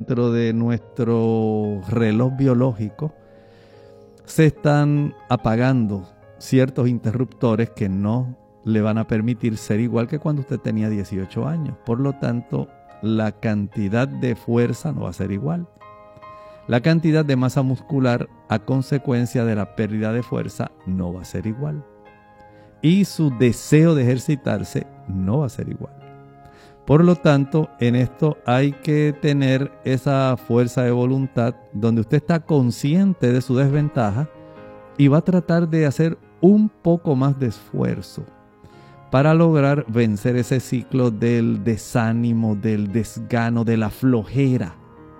dentro de nuestro reloj biológico se están apagando ciertos interruptores que no le van a permitir ser igual que cuando usted tenía 18 años. Por lo tanto, la cantidad de fuerza no va a ser igual. La cantidad de masa muscular a consecuencia de la pérdida de fuerza no va a ser igual. Y su deseo de ejercitarse no va a ser igual. Por lo tanto, en esto hay que tener esa fuerza de voluntad donde usted está consciente de su desventaja y va a tratar de hacer un poco más de esfuerzo para lograr vencer ese ciclo del desánimo, del desgano, de la flojera.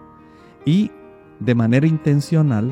Y de manera intencional,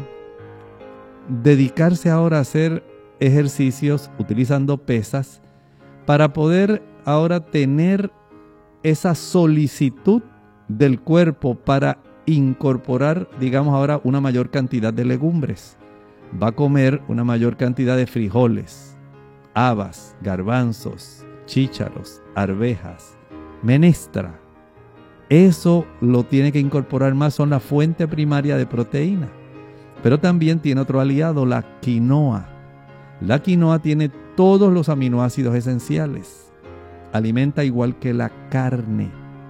dedicarse ahora a hacer ejercicios utilizando pesas para poder ahora tener esa solicitud del cuerpo para incorporar, digamos ahora, una mayor cantidad de legumbres. Va a comer una mayor cantidad de frijoles, habas, garbanzos, chícharos, arvejas, menestra. Eso lo tiene que incorporar más, son la fuente primaria de proteína. Pero también tiene otro aliado, la quinoa. La quinoa tiene todos los aminoácidos esenciales. Alimenta igual que la carne.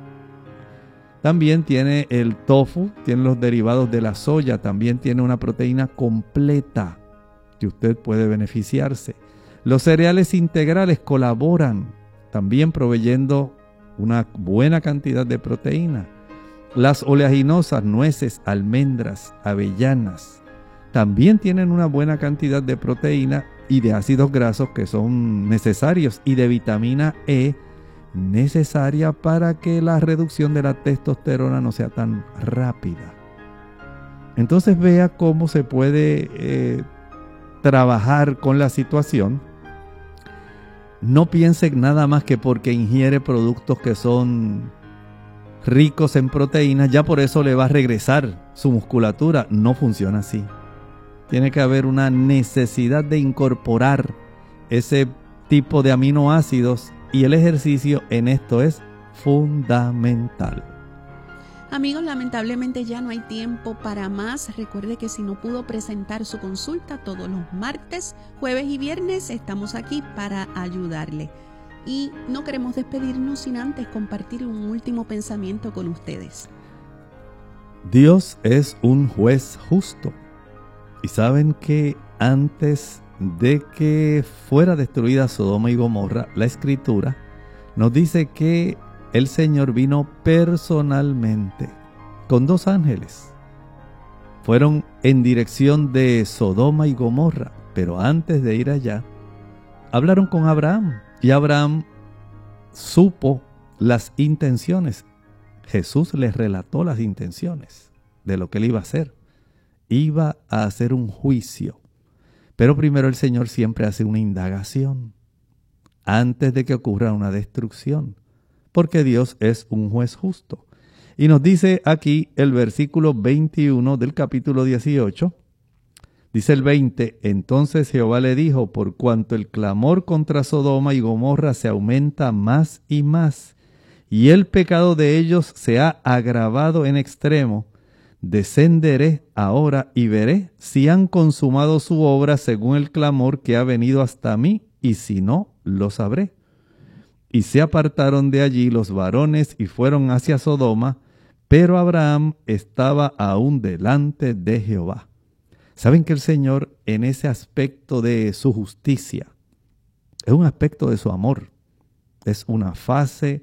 También tiene el tofu, tiene los derivados de la soya, también tiene una proteína completa que usted puede beneficiarse. Los cereales integrales colaboran también proveyendo una buena cantidad de proteína. Las oleaginosas, nueces, almendras, avellanas, también tienen una buena cantidad de proteína y de ácidos grasos que son necesarios y de vitamina E necesaria para que la reducción de la testosterona no sea tan rápida. Entonces vea cómo se puede trabajar con la situación. No piense nada más que porque ingiere productos que son ricos en proteínas, ya por eso le va a regresar su musculatura. No funciona así. Tiene que haber una necesidad de incorporar ese tipo de aminoácidos y el ejercicio en esto es fundamental. Amigos, lamentablemente ya no hay tiempo para más. Recuerde que si no pudo presentar su consulta todos los martes, jueves y viernes, estamos aquí para ayudarle. Y no queremos despedirnos sin antes compartir un último pensamiento con ustedes. Dios es un juez justo. Y saben que antes de que fuera destruida Sodoma y Gomorra, la Escritura nos dice que el Señor vino personalmente con 2 ángeles. Fueron en dirección de Sodoma y Gomorra, pero antes de ir allá, hablaron con Abraham y Abraham supo las intenciones. Jesús les relató las intenciones de lo que él iba a hacer. Iba a hacer un juicio. Pero primero el Señor siempre hace una indagación antes de que ocurra una destrucción, porque Dios es un juez justo. Y nos dice aquí el versículo 21 del capítulo 18, dice el 20, entonces Jehová le dijo, por cuanto el clamor contra Sodoma y Gomorra se aumenta más y más, y el pecado de ellos se ha agravado en extremo, descenderé ahora y veré si han consumado su obra según el clamor que ha venido hasta mí, y si no, lo sabré. Y se apartaron de allí los varones y fueron hacia Sodoma, pero Abraham estaba aún delante de Jehová. ¿Saben que el Señor en ese aspecto de su justicia es un aspecto de su amor? Es una fase,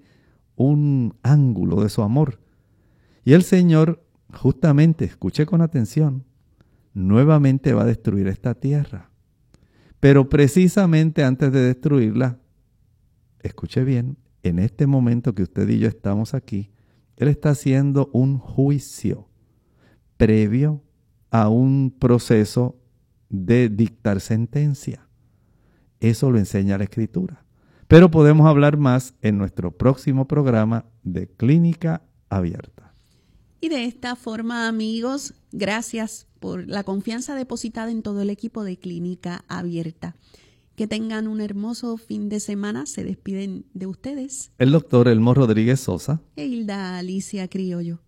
un ángulo de su amor. Y el Señor justamente, escuche con atención, nuevamente va a destruir esta tierra. Pero precisamente antes de destruirla, escuche bien, en este momento que usted y yo estamos aquí, Él está haciendo un juicio previo a un proceso de dictar sentencia. Eso lo enseña la Escritura. Pero podemos hablar más en nuestro próximo programa de Clínica Abierta. Y de esta forma, amigos, gracias por la confianza depositada en todo el equipo de Clínica Abierta. Que tengan un hermoso fin de semana. Se despiden de ustedes el doctor Elmo Rodríguez Sosa e Hilda Alicia Criollo.